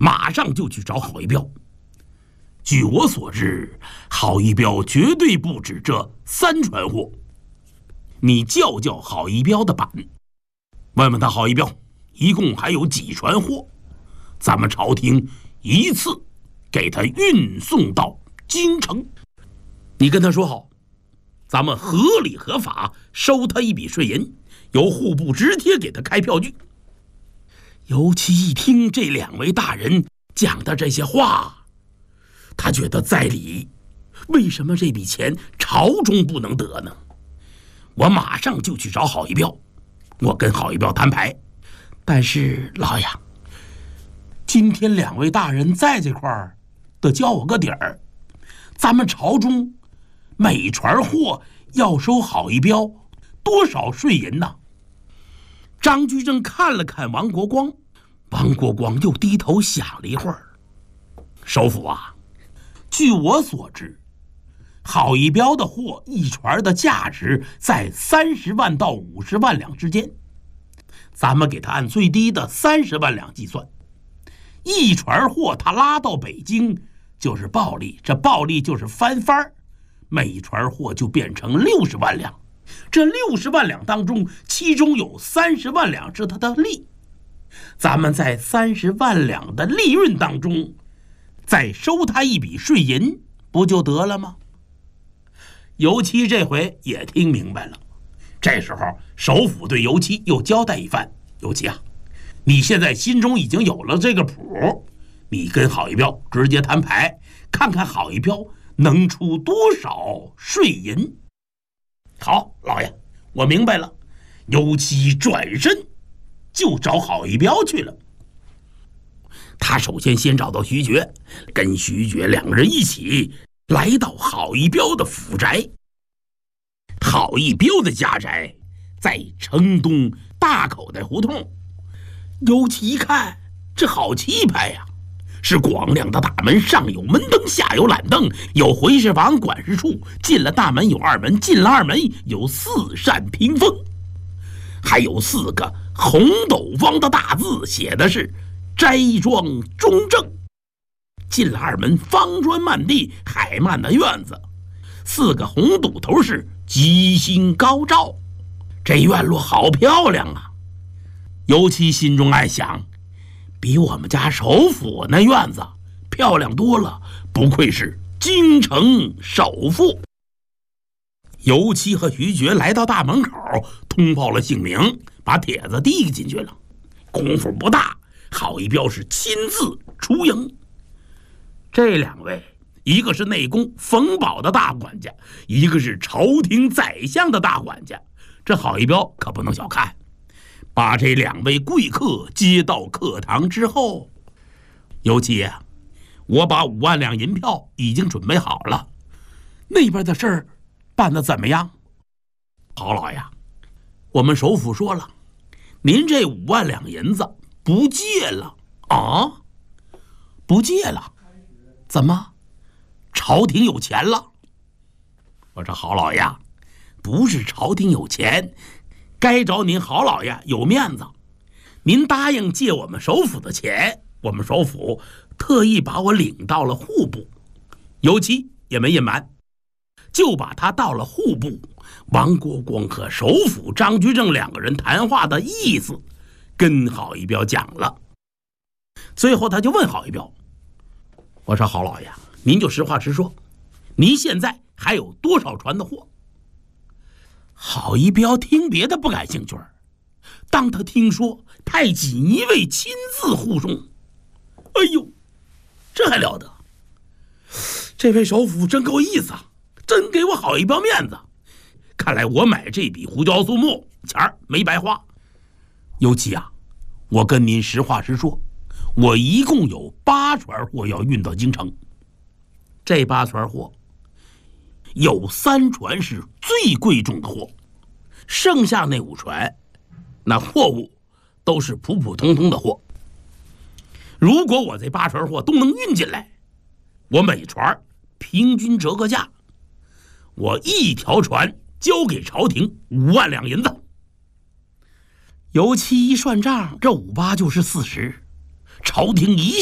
马上就去找郝一彪。据我所知，郝一彪绝对不止这3船货。你叫郝一彪的板，问问他郝一彪一共还有几船货，咱们朝廷一次给他运送到京城。你跟他说好，咱们合理合法收他一笔税银，由户部直贴给他开票据。尤其一听这2位大人讲的这些话，他觉得在理，为什么这笔钱朝中不能得呢？我马上就去找郝一彪，我跟郝一彪摊牌。但是老爷，今天2位大人在这块儿，得教我个底儿。咱们朝中每船货要收郝一彪多少税银呢？张居正看了看王国光，王国光又低头想了一会儿。首府啊，据我所知，郝一彪的货一船的价值在30万到50万两之间，咱们给他按最低的30万两计算，一船货他拉到北京就是暴利，这暴利就是翻番，每船货就变成60万两。这60万两当中，其中有30万两是他的利，咱们在30万两的利润当中再收他一笔税银，不就得了吗？尤其这回也听明白了。这时候首府对尤其又交代一番，尤其啊，你现在心中已经有了这个谱，你跟郝一彪直接摊牌，看看郝一彪能出多少税银。好，老爷，我明白了。尤其转身就找郝一彪去了。他首先找到徐觉，跟徐觉2个人一起来到郝一彪的府宅。郝一彪的家宅在城东大口袋胡同。尤其一看，这好气派呀！是广亮的大门，上有门灯，下有懒灯，有回事房、管事处。进了大门有2门，进了2门有4扇屏风，还有4个红斗方的大字，写的是斋庄中正。进了2门，方砖漫地，海漫的院子，4个红堵头是吉星高照。这院落好漂亮啊！尤其心中暗想，比我们家首府那院子漂亮多了，不愧是京城首富。尤其和徐觉来到大门口，通报了姓名，把帖子递进去了。功夫不大，郝一彪是亲自出迎。这2位，一个是内宫冯保的大管家，一个是朝廷宰相的大管家，这郝一彪可不能小看。把这2位贵客接到课堂之后，尤其啊，我把5万两银票已经准备好了，那边的事儿办得怎么样？郝老爷，我们首府说了，您这5万两银子不借了啊？不借了？怎么？朝廷有钱了？我说郝老爷，不是朝廷有钱，该找您郝老爷有面子。您答应借我们首府的钱，我们首府特意把我领到了户部，尤其也没隐瞒，就把他到了户部。王国光和首府张居正2个人谈话的意思跟郝一彪讲了。最后他就问郝一彪，我说郝老爷，您就实话实说，您现在还有多少船的货？郝一彪听别的不感兴趣，当他听说派锦衣卫亲自护送，哎呦，这还了得！这位首府真够意思啊，真给我郝一彪面子。看来我买这笔胡椒素木钱儿没白花。尤其啊，我跟您实话实说，我一共有8船货要运到京城。这8船货有3船是最贵重的货，剩下那5船那货物都是普普通通的货。如果我这8船货都能运进来，我每船平均折个价，我一条船交给朝廷5万两银子。尤其一算账，这5×8就是40，朝廷一